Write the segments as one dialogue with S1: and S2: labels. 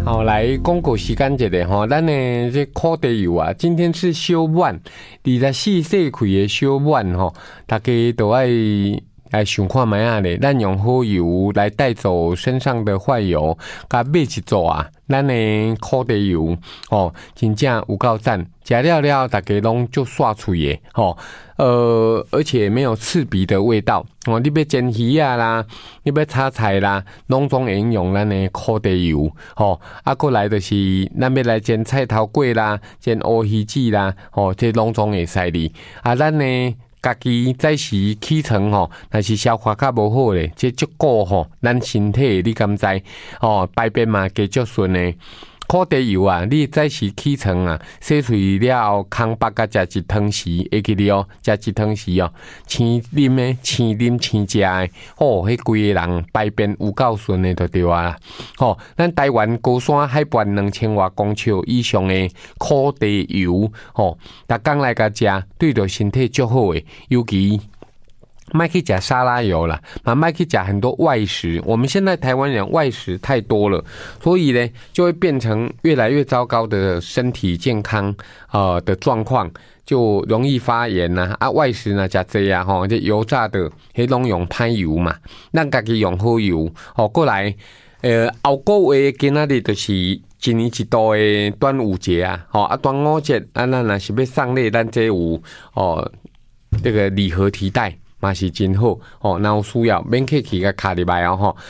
S1: 好，来广告时间一下吼，咱的这烤地油啊，今天是小碗，24岁开的小碗吼，大家都爱想看卖啊咧，咱用好油来带走身上的坏油，甲买一组啊，咱的烤地油哦，真正有够赞，食了了大家拢就刷嘴的吼。而且没有刺鼻的味道哦。你要煎鱼啊啦，你要炒菜啦，拢总会用咱的烤地油哦。过来就是咱要来煎菜头粿啦，煎乌鱼子啦，哦，这拢总会使哩。咱呢家己早时起床吼，若是消化较无好咧，这足够吼，咱身体你敢知哦？排便嘛加足顺的。烤地油啊，你早时起床啊，洗喙了后，空腹甲食一汤匙，会记哩哦，食一汤匙哦，生啉的、生啉生食的，哦，迄规个人排便有够顺的就对啊啦。吼，咱台湾高山海拔2000外公尺以上的烤地油，吼，逐工来甲食，对着身体足好的，尤其。卖去吃沙拉油啦，卖去吃很多外食。我们现在台湾人外食太多了，所以呢，就会变成越来越糟糕的身体健康的状况，就容易发炎呐。外食呢，吃这啊吼，这油炸的，迄拢用歹油嘛，咱家己用好油。过来，后个月今仔日就是一年一度的端午节啊，端午节咱若是要送礼，咱这有这个礼盒提袋。嘛是真好哦，若有需要免客气甲卡入来哦吼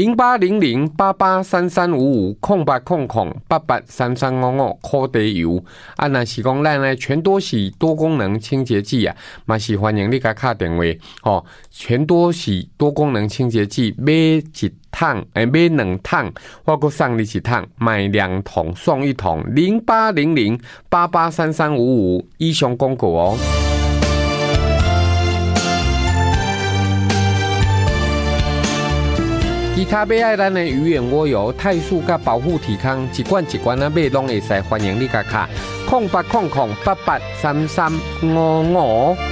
S1: ，08008833550800883355烤地油若是讲咱的全多喜多功能清洁剂啊，嘛是欢迎你甲卡电话哦，全多喜多功能清洁剂买一桶买2桶，我阁送你一桶，买2桶送1桶，0800883355以上广告哦。其他买爱咱的鱼眼蜗油、肽素甲保护体康，一罐一罐买拢会使，欢迎你甲卡0800883355。